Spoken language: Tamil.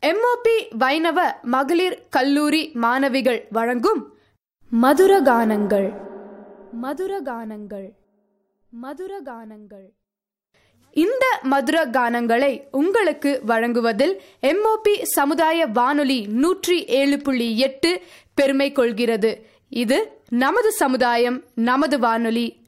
எம்ஓபி வைணவ மகளிர் கல்லூரி மாணவிகள் வழங்கும் மதுரகானங்கள் மதுரகானங்கள் மதுரகானங்கள். இந்த மதுர கானங்களை உங்களுக்கு வழங்குவதில் எம்ஓபி சமுதாய வானொலி 107.8 பெருமை கொள்கிறது. இது நமது சமுதாயம், நமது வானொலி,